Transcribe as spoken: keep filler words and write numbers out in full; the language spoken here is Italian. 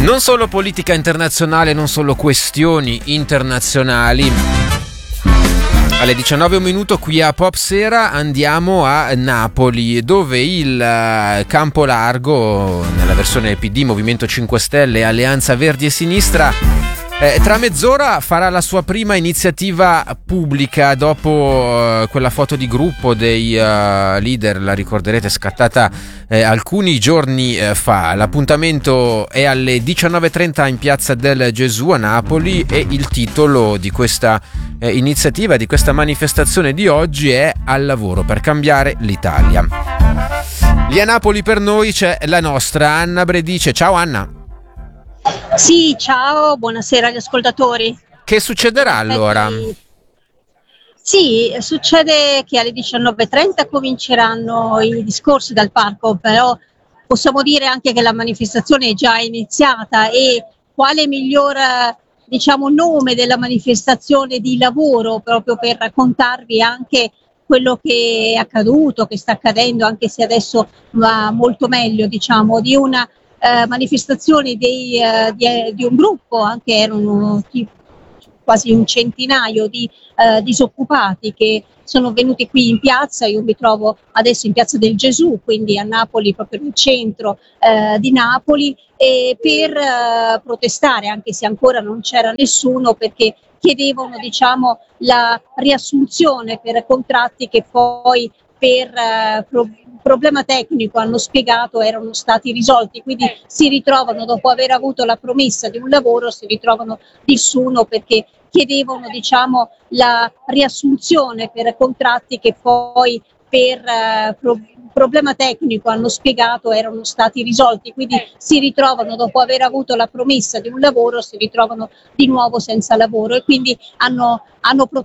Non solo politica internazionale, non solo questioni internazionali. Alle diciannove e un minuto qui a Pop Sera andiamo a Napoli, dove il Campo Largo, nella versione P D, Movimento cinque Stelle e Alleanza Verdi e Sinistra, Eh, tra mezz'ora farà la sua prima iniziativa pubblica dopo uh, quella foto di gruppo dei uh, leader, la ricorderete, scattata eh, alcuni giorni eh, fa. L'appuntamento è alle diciannove e trenta in Piazza del Gesù a Napoli e il titolo di questa eh, iniziativa, di questa manifestazione di oggi è Al lavoro per cambiare l'Italia. Lì a Napoli per noi c'è la nostra Anna Bredice. Ciao Anna. Sì, ciao, buonasera agli ascoltatori. Che succederà allora? Sì, succede che alle diciannove e trenta cominceranno i discorsi dal parco, però possiamo dire anche che la manifestazione è già iniziata e quale miglior, diciamo, nome della manifestazione di lavoro proprio per raccontarvi anche quello che è accaduto, che sta accadendo, anche se adesso va molto meglio, diciamo, di una Eh, manifestazioni dei, eh, di, di un gruppo, anche erano tipo, quasi un centinaio di eh, disoccupati che sono venuti qui in piazza. Io mi trovo adesso in Piazza del Gesù, quindi a Napoli, proprio nel centro eh, di Napoli, e per eh, protestare, anche se ancora non c'era nessuno, perché chiedevano, diciamo, la riassunzione per contratti che poi per eh, pro- problema tecnico hanno spiegato erano stati risolti, quindi si ritrovano, dopo aver avuto la promessa di un lavoro, si ritrovano nessuno perché chiedevano, diciamo, la riassunzione per contratti che poi per eh, pro- problema tecnico hanno spiegato erano stati risolti, quindi si ritrovano, dopo aver avuto la promessa di un lavoro, si ritrovano di nuovo senza lavoro e quindi hanno, hanno